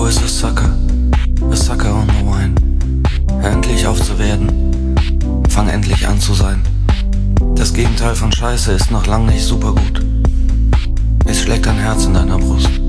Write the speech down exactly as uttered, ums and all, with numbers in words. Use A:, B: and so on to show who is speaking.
A: Flow ist a sucker, a sucker on the wine. Hör endlich auf zu werden, fang endlich an zu sein. Das Gegenteil von Scheiße ist noch lang nicht super gut. Es schlägt ein Herz in deiner Brust.